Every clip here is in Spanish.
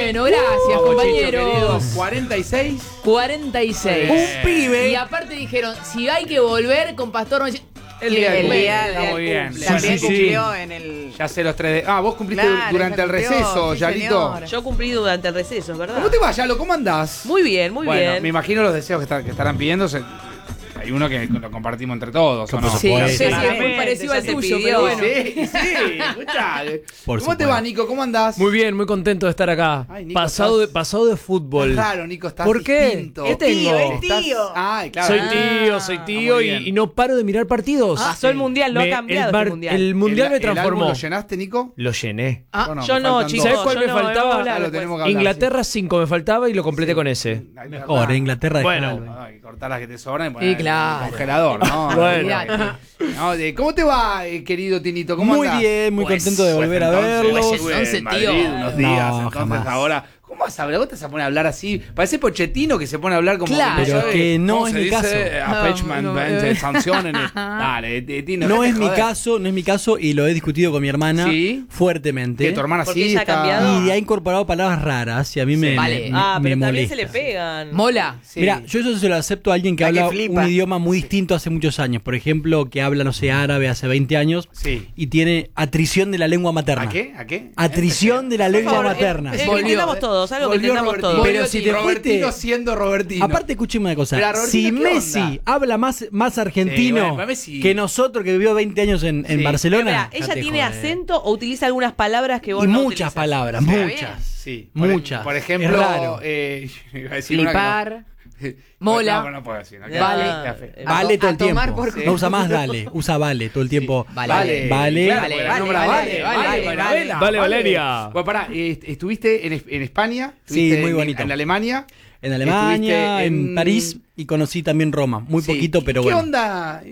Bueno, gracias, compañeros. 46. 46. Un pibe. Y aparte dijeron, si hay que volver con Pastor... El día del Está muy bien. También cumplió en el... Ya sé los 3 de... vos cumpliste Claro, durante ya el cumplió, receso, sí, Yarito. señor. Yo cumplí durante el receso, es verdad. ¿Cómo te va, Yalo? ¿Cómo andás? Muy bien, muy Bueno, bien. me imagino los deseos que estarán pidiendo. Hay uno que lo compartimos entre todos, ¿o no? Sí, no sé si es Claramente, muy parecido ya al se tuyo, pidió. pero bueno. Sí, escuchá. Por ¿Cómo te supuesto. va, Nico? ¿Cómo andás? Muy bien, muy contento de estar acá. Ay, Nico, Pasado de fútbol. Claro, Nico, estás ¿Por qué? distinto. ¿Qué tengo? Es tío. Ay, claro. Soy tío muy bien. y no paro de mirar partidos. Pasó el mundial, no ha cambiado este mundial. El mundial me transformó. ¿Lo llenaste, Nico? Lo llené. Bueno, yo me no, faltan chicos. dos. ¿Sabes cuál yo me no, faltaba? vamos a hablar Ah, lo después. tenemos que hablar, Inglaterra 5 me faltaba y lo completé con ese. Ay, verdad. Mejor, Inglaterra. Bueno. dejala. Ay, cortar las que te sobran y Y poner claro. en el congelador, ¿no? Bueno. No, ¿cómo te va, querido Tinito? ¿Cómo Muy andás? bien, muy contento de volver a verlos. Estuve Entonces, en Madrid tío. unos días, No, entonces jamás. ahora... ¿Cómo vas a hablar? ¿Vos te vas a poner a hablar así? Parece Pochettino que se pone a hablar como... Claro. Pero ¿sabe? que no ¿Cómo es se mi dice? caso. A Pechman, No, sanciones. Dale, Tino. No dejate es mi joder. caso, no es mi caso y lo he discutido con mi hermana Sí. fuertemente. Que tu hermana Porque sí ella ha está... cambiado. Y ha incorporado palabras raras y a mí me, Vale. me, Ah, me pero también molesta. se le pegan. Mola. Sí. Mira, yo eso se lo acepto a alguien que La que habla flipa. un idioma muy distinto hace muchos años. Por ejemplo, que habla, no sé, árabe hace 20 años Sí. y tiene atrición de la lengua materna. ¿A qué? ¿A qué? Atrición de la Por lengua favor, materna. que Volvió, entendamos todos, algo que Volvió entendamos Robertino. todos. Pero si te Robertino fuiste- siendo Robertino. Aparte, escúcheme una cosa. Pero, Robertino, Si ¿qué Messi onda? habla más argentino bueno, Messi- que nosotros que vivió 20 años en Sí. Barcelona. Espera, ¿ella dejate tiene joder. acento o utiliza algunas palabras que vos Y no muchas utilizas? palabras, Está muchas. Sí. Muchas. Por ejemplo... Es raro. iba a decir una que no. Flipar. Mola. No, no puedo decir. ¿no? Vale. Queda feo. Vale todo el a tomar tiempo. por culo. No usa más dale, usa vale todo el tiempo. Vale. Vale. Claro, Vale, porque la vale, nombra vale, vale, Valeria. Vale, Valeria. Bueno, pará, estuviste en España. Sí, estuviste muy en- bonito. En Alemania. En Alemania, Estuviste en París y conocí también Roma. Muy Sí. poquito, pero ¿Qué bueno. onda?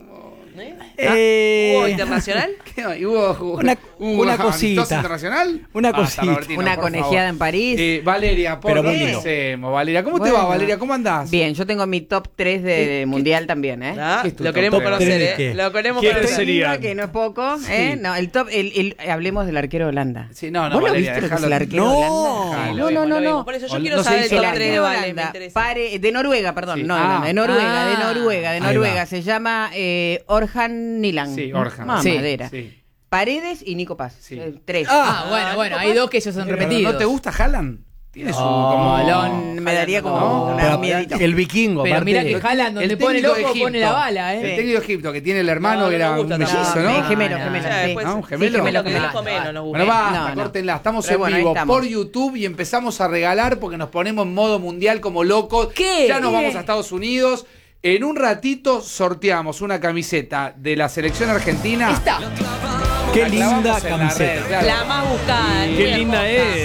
¿Hubo internacional? ¿Qué onda? ¿Hubo Una amistoso cosita. internacional? Una Basta, cosita. Robertino, Una por conejeada favor. en París. Valeria, por Pero qué muy lindo. hacemos, Valeria? ¿Cómo te va, Bueno. Valeria? ¿Cómo andás? Bien, yo tengo mi top 3 de mundial también, ¿eh? Ah, ¿Qué es tu lo top queremos tres? conocer, ¿Tres de ¿eh? qué? Lo queremos ¿Quiénes conocer. serían? Que no es poco, ¿eh? No, el top, hablemos del arquero de Holanda. Sí, no, ¿Vos lo Valeria, viste lo que es déjalo. el arquero de Holanda? Déjalo. No, no. Por eso yo No quiero se saber el hizo top la- 3 de de Vale, me Holanda, interesa. de Noruega, perdón, Sí. no, Holanda, de Noruega, Ah. de Ahí Noruega. va. Se llama Orhan Nilan. Sí, Orhan. Mamadera. Sí. Paredes y Nico Paz. Sí. 3. Bueno, hay dos que ellos han Pero repetido. ¿no te gusta Haaland? Tiene su... Balón. Me daría como No, una Pero miedito. el vikingo, Pero aparte. mira que Haaland, donde El pone el técnico ojo, de pone la Egipto. bala, El ¿eh? técnico de Egipto, que tiene el hermano No, que no era me un gusta mellizo, tanto. ¿no? Gemelo. Ya, Sí. después- ¿No? Un gemelo. gemelo, Nos gemelo. dijo menos, nos gusta. Bueno, basta, No, no. córtenla. Estamos Pero en bueno, ahí vivo estamos. por YouTube y empezamos a regalar porque nos ponemos en modo mundial como locos. ¿Qué? Ya nos ¿Qué? vamos a Estados Unidos. En un ratito sorteamos una camiseta de la selección argentina. Está. Qué La linda clavamos en la camiseta. red, claro. La más buscada. Sí. muy Qué linda hermosa.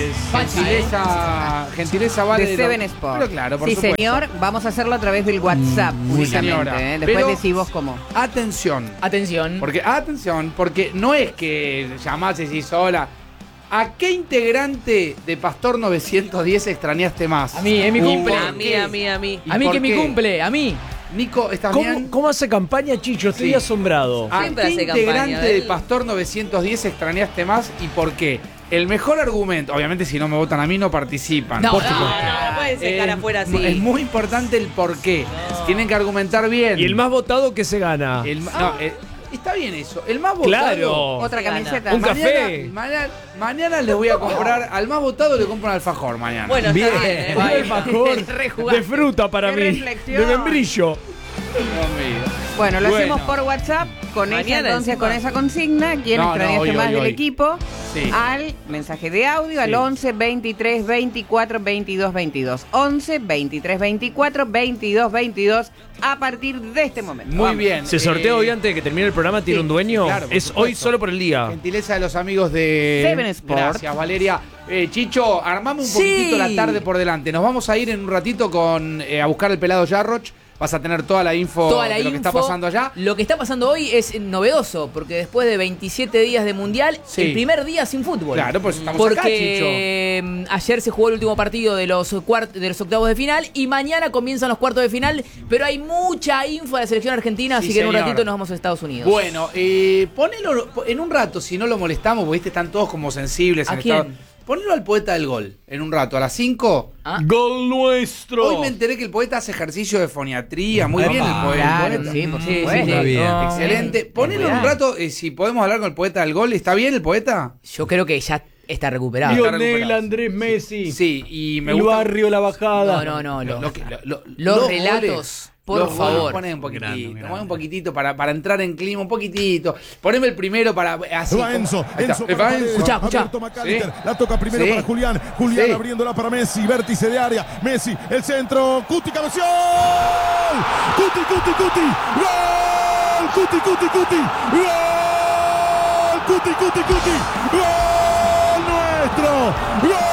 es. Gentileza vale. De Seven Sport. Pero claro, por sí, supuesto. señor. Vamos a hacerlo a través del WhatsApp, Sí, señora. únicamente. Después Pero- decís vos cómo. Atención. Atención. Porque no es que llamás y decís hola. ¿A qué integrante de Pastor 910 extrañaste más? A mí, es mi cumple. A mí. ¿Y A mí por que mi qué? cumple, a mí. Nico, ¿estás bien? ¿Cómo hace campaña, Chicho? Estoy Sí. asombrado. ¿A Siempre qué hace integrante campaña, de él. Pastor 910 extrañaste más y por qué? El mejor argumento, obviamente si no me votan a mí no participan. No, Por no, supuesto. No pueden secar afuera así. Es muy importante el por qué. Tienen que argumentar bien. Y el más votado que se gana. Está bien eso. El más votado. Claro. Otra Sí, gana. camiseta. Un café. Mañana les voy a comprar. Al más votado le compro un alfajor mañana. Bueno, Bien. está bien. Un alfajor Rejugaste. de fruta para Qué mí. reflexión. De membrillo. Dios mío. Bueno, lo Bueno. hacemos por WhatsApp con Mañana entonces encima. con esa consigna. ¿Quién No, extrañaste hoy, más hoy, del hoy. equipo? Sí. Al mensaje de audio al Sí. 11 23 24 22 22. 11 23 24 22 22 a partir de este momento. Muy Vamos. bien. Se sortea hoy antes de que termine el programa, tiene sí, un dueño. claro, por Es supuesto. hoy solo por el día. Gentileza de los amigos de Seven Sport. Gracias, Valeria. Chicho, armamos un Sí. poquitito la tarde por delante. Nos vamos a ir en un ratito con a buscar el pelado Jarroch. Vas a tener toda la info Toda la de lo que está info. pasando allá. Lo que está pasando hoy es novedoso, porque después de 27 días de mundial, Sí. el primer día sin fútbol. Claro, pues estamos acá, porque ayer se jugó el último partido de los octavos de final y mañana comienzan los cuartos de final, pero hay mucha info de la selección argentina, Sí, así que en un señor. ratito nos vamos a Estados Unidos. Bueno, ponelo en un rato, si no lo molestamos, porque viste, están todos como sensibles. ¿A en quién? estado- Ponelo al poeta del gol en un rato, a las 5. ¡Gol nuestro! Hoy me enteré que el poeta hace ejercicio de foniatría. Muy bien el poeta. Claro, sí, por supuesto. Muy bien. Excelente. Ponelo en un rato, si podemos hablar con el poeta del gol. ¿Está bien el poeta? Yo creo que ya está recuperado. Está Lionel recuperado. Andrés Messi. Sí, y me El gusta. barrio, la bajada. No. Los Los relatos, por los goles, favor. Poné un poquitito, Grande. poné un poquitito para entrar en clima, un poquitito. Poneme el primero para así. Va Enzo, Ahí está. Enzo Va para Enzo. Paredes, Escuchá. abierto McAllister, Sí. la toca primero Sí. para Julián, Julián Sí. abriéndola para Messi, vértice de área, Messi, el centro, Cuti cabeció, Cuti, gol, Cuti, gol, Cuti, gol nuestro, gol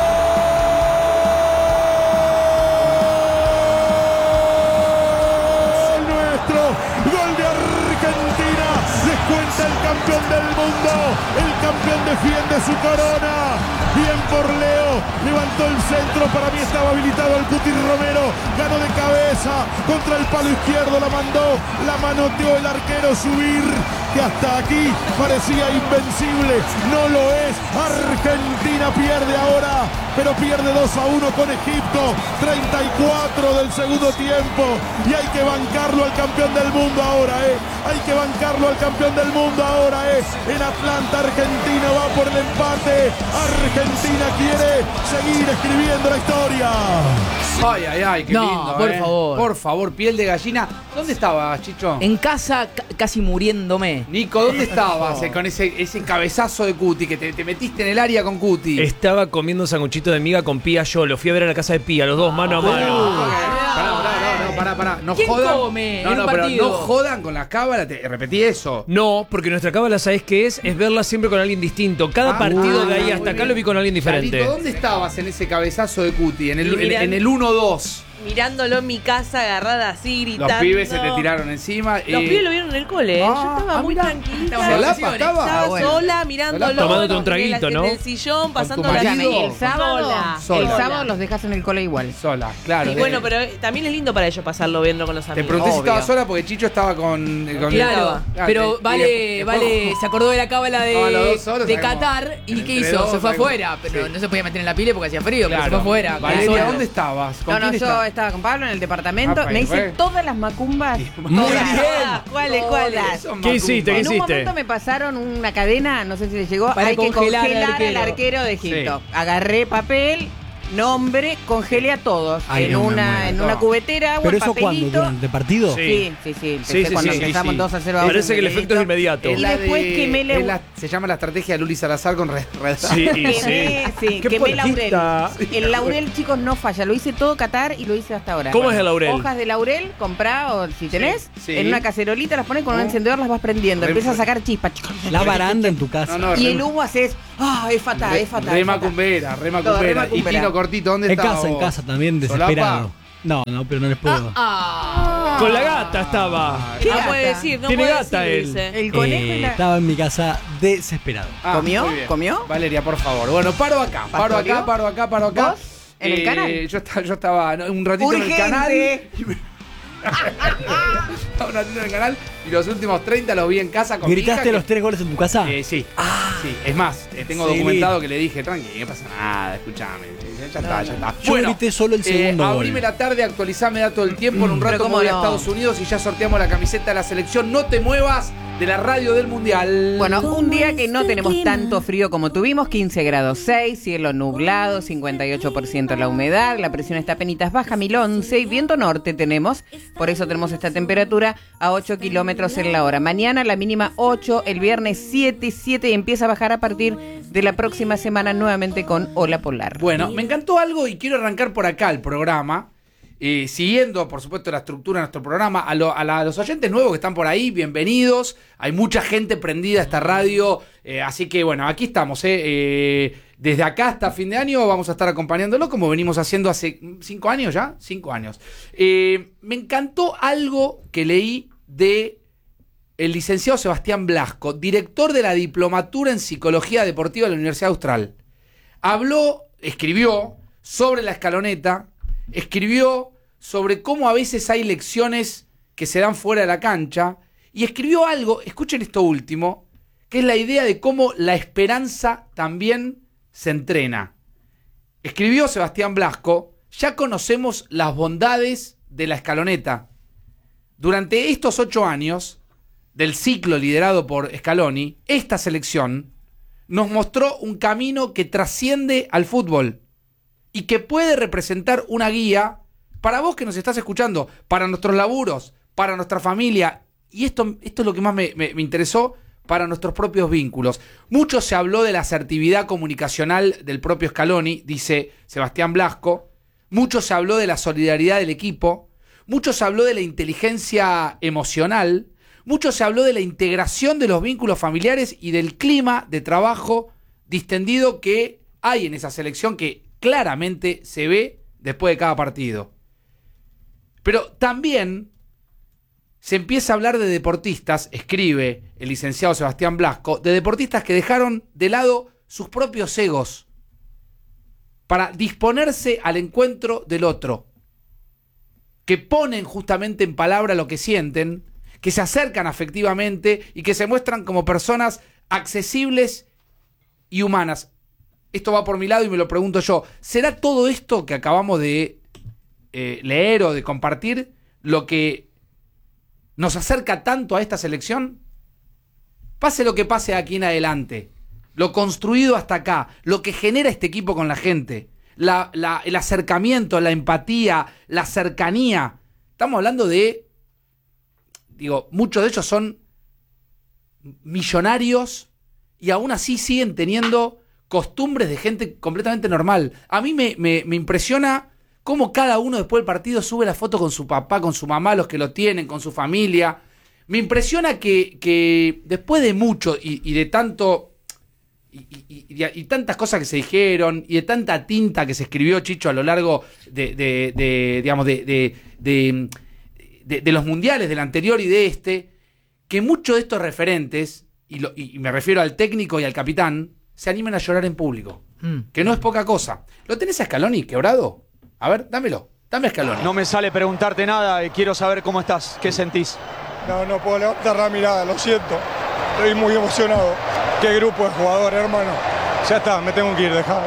nuestro, gol de Argentina, descuenta el campeón del mundo, el campeón defiende su corona, bien por Leo, levantó el centro, para mí estaba habilitado el Cuti Romero, ganó de cabeza, contra el palo izquierdo la mandó, la manoteó el arquero Subir, que hasta aquí parecía invencible, no lo es, Argentina pierde ahora, pero pierde 2-1 con Egipto, 34 del segundo tiempo, y hay que bancarlo al campeón del mundo ahora, hay que bancarlo al campeón del mundo ahora, en Atlanta Argentina va por el empate, Argentina quiere seguir escribiendo la historia. Ay, qué No, lindo. por favor. Por favor, piel de gallina. ¿Dónde estabas, Chicho? En casa, casi muriéndome. Nico, ¿dónde estabas con ese cabezazo de Cuti que te metiste en el área con Cuti? Estaba comiendo un sanguchito de miga con Pía yo. Lo fui a ver a la casa de Pía, los dos mano a mano. Pará. No ¿Quién jodan. come No, en un pero partido? no jodan con la cábala. Repetí eso. No, porque nuestra cábala, ¿sabes qué es? Es verla siempre con alguien distinto. Cada partido de ahí muy hasta acá bien. lo vi con alguien diferente. Carlito, ¿dónde estabas en ese cabezazo de Cuti? En Y mirá- el 1-2. Mirándolo en mi casa, agarrada así, gritando. Los pibes se te tiraron encima. Los pibes lo vieron en el cole, Yo estaba muy mirá. tranquilita. ¿Solapa estaba? Estaba bueno. sola, mirándolo. Tomándote un en traguito, el- ¿no? En el sillón, pasando tu la marido? Y el sábado, Sola. el sábado los dejas en el cole igual. Sola, claro. Y bueno, pero también es lindo para ellos pasarlo viendo con los Te amigos. pregunté si Obvio. estabas sola porque Chicho estaba con Claro, pero y Vale se acordó de la cábala Estaban los dos solos, de ¿sabes cómo? Qatar y ¿qué Entre hizo? dos, Se fue ¿sabes cómo? afuera, pero Sí. no se podía meter en la pila porque hacía frío, pero se Claro. fue afuera. Valeria, solo. ¿dónde estabas? ¿Con No, quién yo estabas? estaba con Pablo en el departamento, Ah, me hice fue. todas las macumbas. Muy todas. bien. ¿Cuáles? Todas. Son ¿Qué hiciste? macumba. En un hiciste? momento me pasaron una cadena, no sé si les llegó, Para hay que congelar congelar al al arquero de Egipto. Agarré papel, nombre, congelé a todos Ay, en no me una muero. en una cubetera, agua, ¿Pero eso cuándo? papelito. ¿Durante el partido? Sí. Sí. Sí, Empecé sí, cuando sí, empezamos sí. 2-0 a Parece que el efecto es inmediato. Y después quemé la- se llama la estrategia de Luli Salazar con Red. Sí, Quemé laurel. El laurel, chicos, no falla. Lo hice todo Qatar y lo hice hasta ahora. ¿Cómo es el laurel? Hojas de laurel, comprá o si tenés, sí. en una cacerolita las pones con un encendedor, las vas prendiendo. Re- Empiezas a sacar chispas. La baranda en tu casa. No, Y el humo haces, es fatal, es fatal. Re es fatal. macumbera, re Todo, macumbera. re Y macumbera. Tino Cortito, ¿dónde En estabas casa, en vos? casa también, ¿Solapa? desesperado. No, pero no les puedo. Con la gata estaba. ¿Qué No gata? puede decir, no Tiene puede gata decir, él. dice. El conejo y la... Estaba en mi casa desesperado. ¿Comió? muy bien. ¿Comió? Valeria, por favor. Bueno, paro acá. ¿Paro acá? ¿Paro acá? ¿Vos? ¿En el canal? Yo estaba un ratito en el canal. Urgente. Estaba un ratito en el canal y los últimos 30 los vi en casa con mi hija. ¿Gritaste los 3 goles en tu casa? Sí. Sí. Es más, tengo Sí. documentado que le dije, tranqui, no pasa nada, escuchame. Ya está. Yo grité solo el segundo gol. Abrime la tarde, actualizame dato del tiempo. En un Pero rato me cómo voy a no. Estados Unidos y ya sorteamos la camiseta de la selección. No te muevas de la radio del Mundial. Bueno, un día que no tenemos tanto frío como tuvimos, 15 grados 6, cielo nublado, 58% la humedad, la presión está penitas baja, 1011 y viento norte tenemos, por eso tenemos esta temperatura a 8 kilómetros en la hora. Mañana la mínima 8, el viernes 7 y empieza a bajar a partir de la próxima semana nuevamente con ola polar. Bueno, me encantó algo y quiero arrancar por acá el programa. Siguiendo, por supuesto, la estructura de nuestro programa, a los oyentes nuevos que están por ahí, bienvenidos. Hay mucha gente prendida a esta radio, así que bueno, aquí estamos. Desde acá hasta fin de año vamos a estar acompañándolo como venimos haciendo hace 5 años ya. 5 años. Me encantó algo que leí de el licenciado Sebastián Blasco, director de la Diplomatura en Psicología Deportiva de la Universidad Austral. Escribió sobre la escaloneta, escribió sobre cómo a veces hay lecciones que se dan fuera de la cancha y escribió algo, escuchen esto último, que es la idea de cómo la esperanza también se entrena. Escribió Sebastián Blasco, ya conocemos las bondades de la escaloneta. Durante estos 8 años del ciclo liderado por Scaloni, esta selección nos mostró un camino que trasciende al fútbol y que puede representar una guía para vos que nos estás escuchando, para nuestros laburos, para nuestra familia. Y esto es lo que más me interesó, para nuestros propios vínculos. Mucho se habló de la asertividad comunicacional del propio Scaloni, dice Sebastián Blasco. Mucho se habló de la solidaridad del equipo. Mucho se habló de la inteligencia emocional. Mucho se habló de la integración de los vínculos familiares y del clima de trabajo distendido que hay en esa selección, que claramente se ve después de cada partido. Pero también se empieza a hablar de deportistas, escribe el licenciado Sebastián Blasco, de deportistas que dejaron de lado sus propios egos para disponerse al encuentro del otro, que ponen justamente en palabra lo que sienten, que se acercan afectivamente y que se muestran como personas accesibles y humanas. Esto va por mi lado y me lo pregunto yo, ¿será todo esto que acabamos de leer o de compartir lo que nos acerca tanto a esta selección? Pase lo que pase aquí en adelante, lo construido hasta acá, lo que genera este equipo con la gente, el acercamiento, la empatía, la cercanía. Estamos hablando de, muchos de ellos son millonarios y aún así siguen teniendo costumbres de gente completamente normal. A mí me impresiona cómo cada uno después del partido sube la foto con su papá, con su mamá, los que lo tienen, con su familia. Me impresiona que después de mucho y de tanto y tantas cosas que se dijeron y de tanta tinta que se escribió, Chicho, a lo largo de los mundiales del anterior y de este, que muchos de estos referentes, y me refiero al técnico y al capitán, se animen a llorar en público. Que no es poca cosa. ¿Lo tenés a Scaloni quebrado? A ver, dámelo. Dame a Scaloni. No me sale preguntarte nada y quiero saber cómo estás. ¿Qué sentís? No puedo levantar la mirada, lo siento. Estoy muy emocionado. Qué grupo de jugadores, hermano. Ya está, me tengo que ir, dejá.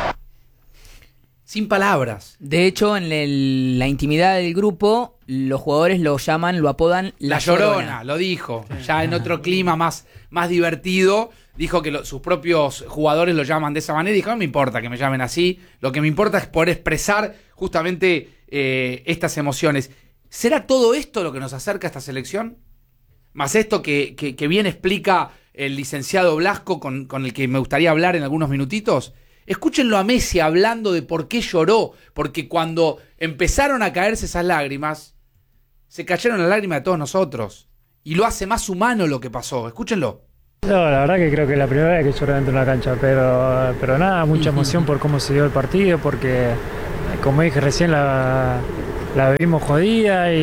Sin palabras. De hecho, en la intimidad del grupo, los jugadores lo apodan La Llorona, lo dijo. Sí. Ya en otro clima más divertido, dijo que sus propios jugadores lo llaman de esa manera y dijo, no me importa que me llamen así, lo que me importa es poder expresar justamente estas emociones. ¿Será todo esto lo que nos acerca a esta selección? Más esto que bien explica el licenciado Blasco, con el que me gustaría hablar en algunos minutitos. Escúchenlo a Messi hablando de por qué lloró, porque cuando empezaron a caerse esas lágrimas, se cayeron las lágrimas de todos nosotros. Y lo hace más humano lo que pasó. Escúchenlo. No, la verdad que creo que es la primera vez que lloro dentro de una cancha, pero nada, mucha emoción por cómo se dio el partido, porque como dije recién la vivimos jodida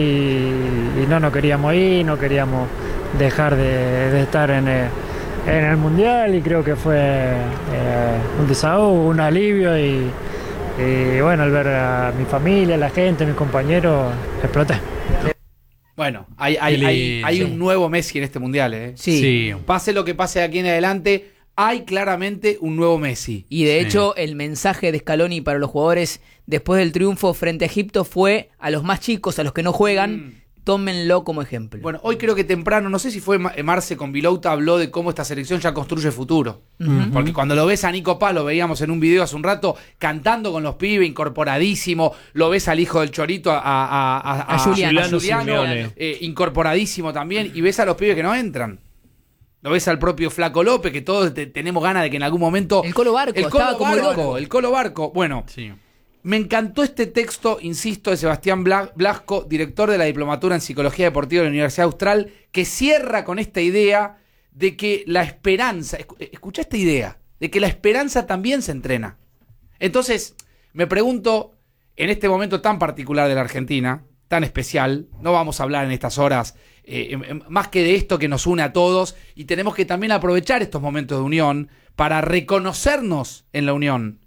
y no queríamos ir, no queríamos dejar de estar en el Mundial y creo que fue un desahogo, un alivio y bueno, al ver a mi familia, la gente, mis compañeros, exploté. Bueno, hay un nuevo Messi en este Mundial, ¿eh? Sí. Pase lo que pase de aquí en adelante, hay claramente un nuevo Messi. Y de hecho, el mensaje de Scaloni para los jugadores después del triunfo frente a Egipto fue a los más chicos, a los que no juegan, tómenlo como ejemplo. Bueno, hoy creo que temprano, no sé si fue Marce con Vilouta, habló de cómo esta selección ya construye futuro. Porque cuando lo ves a Nico Paz, lo veíamos en un video hace un rato, cantando con los pibes, incorporadísimo. Lo ves al hijo del Chorito, a Juliano, incorporadísimo también. Y ves a los pibes que no entran. Lo ves al propio Flaco López, que todos tenemos ganas de que en algún momento... El Colo Barco, el Colo Barco. Bueno, sí. Me encantó este texto, insisto, de Sebastián Blasco, director de la Diplomatura en Psicología Deportiva de la Universidad Austral, que cierra con esta idea de que la esperanza, escuchá esta idea, de que la esperanza también se entrena. Entonces, me pregunto, en este momento tan particular de la Argentina, tan especial, no vamos a hablar en estas horas más que de esto que nos une a todos, y tenemos que también aprovechar estos momentos de unión para reconocernos en la unión.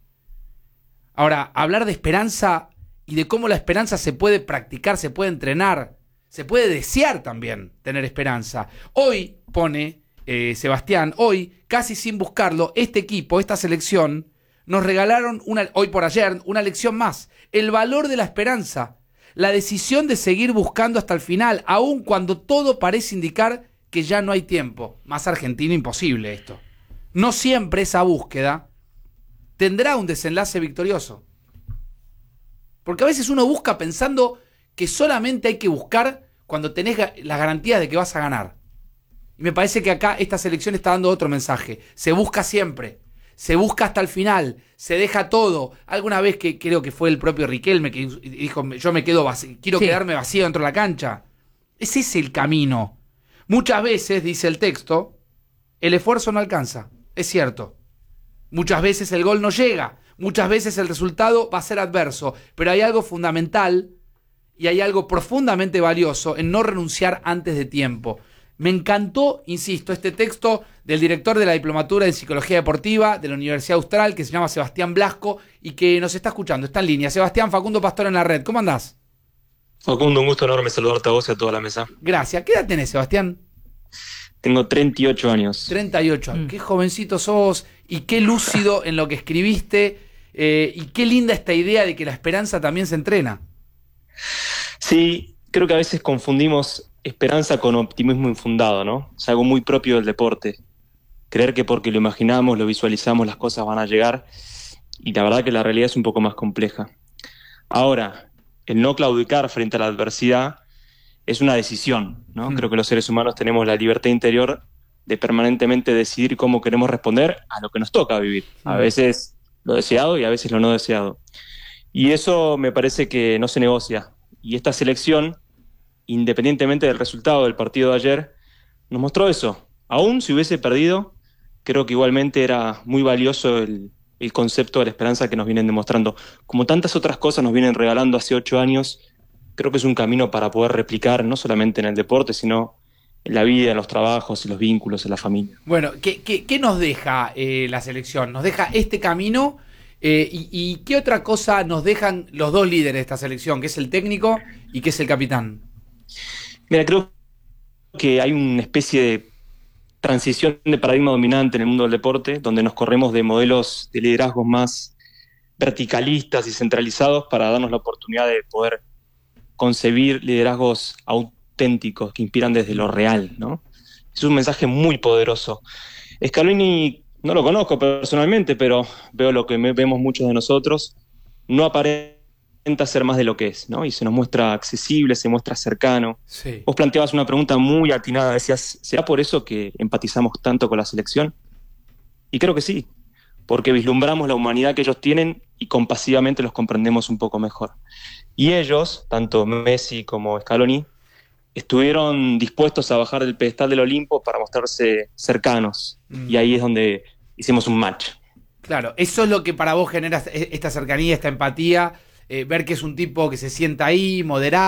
Ahora, hablar de esperanza y de cómo la esperanza se puede practicar, se puede entrenar, se puede desear también tener esperanza. Hoy, pone Sebastián, hoy, casi sin buscarlo, este equipo, esta selección, nos regalaron hoy por ayer una lección más. El valor de la esperanza, la decisión de seguir buscando hasta el final, aun cuando todo parece indicar que ya no hay tiempo. Más argentino imposible esto. No siempre esa búsqueda tendrá un desenlace victorioso. Porque a veces uno busca pensando que solamente hay que buscar cuando tenés las garantías de que vas a ganar. Y me parece que acá esta selección está dando otro mensaje. Se busca siempre. Se busca hasta el final. Se deja todo. Alguna vez que creo que fue el propio Riquelme que dijo, yo me quedo vacío, quiero quedarme vacío dentro de la cancha. Ese es el camino. Muchas veces, dice el texto, el esfuerzo no alcanza. Es cierto. Muchas veces el gol no llega. Muchas veces el resultado va a ser adverso. Pero hay algo fundamental y hay algo profundamente valioso en no renunciar antes de tiempo. Me encantó, insisto, este texto del director de la Diplomatura en Psicología Deportiva de la Universidad Austral, que se llama Sebastián Blasco y que nos está escuchando, está en línea. Sebastián, Facundo Pastor en la red. ¿Cómo andás? Facundo, un gusto enorme saludarte a vos y a toda la mesa. Gracias. ¿Qué edad tenés, Sebastián? Tengo 38 años. 38 años. Qué jovencito sos y qué lúcido en lo que escribiste y qué linda esta idea de que la esperanza también se entrena. Sí, creo que a veces confundimos esperanza con optimismo infundado, ¿no? Es algo muy propio del deporte. Creer que porque lo imaginamos, lo visualizamos, las cosas van a llegar, y la verdad que la realidad es un poco más compleja. Ahora, el no claudicar frente a la adversidad es una decisión, ¿no? Creo que los seres humanos tenemos la libertad interior de permanentemente decidir cómo queremos responder a lo que nos toca vivir. A veces lo deseado y a veces lo no deseado. Y eso me parece que no se negocia. Y esta selección, independientemente del resultado del partido de ayer, nos mostró eso. Aún si hubiese perdido, creo que igualmente era muy valioso el concepto de la esperanza que nos vienen demostrando. Como tantas otras cosas nos vienen regalando hace 8 años, creo que es un camino para poder replicar, no solamente en el deporte, sino en la vida, en los trabajos, en los vínculos, en la familia. Bueno, ¿qué nos deja la selección? Nos deja este camino y ¿qué otra cosa nos dejan los dos líderes de esta selección, que es el técnico y que es el capitán? Mira, creo que hay una especie de transición de paradigma dominante en el mundo del deporte, donde nos corremos de modelos de liderazgos más verticalistas y centralizados para darnos la oportunidad de poder concebir liderazgos auténticos que inspiran desde lo real, ¿no? Es un mensaje muy poderoso. Scaloni no lo conozco personalmente, pero veo lo que vemos muchos de nosotros. No aparenta ser más de lo que es, ¿no? Y se nos muestra accesible, se muestra cercano. Sí. Vos planteabas una pregunta muy atinada, decías, ¿será por eso que empatizamos tanto con la selección? Y creo que sí, porque vislumbramos la humanidad que ellos tienen y compasivamente los comprendemos un poco mejor. Y ellos, tanto Messi como Scaloni, estuvieron dispuestos a bajar del pedestal del Olimpo para mostrarse cercanos. Y ahí es donde hicimos un match. Claro, eso es lo que para vos genera esta cercanía, esta empatía, ver que es un tipo que se sienta ahí, moderado.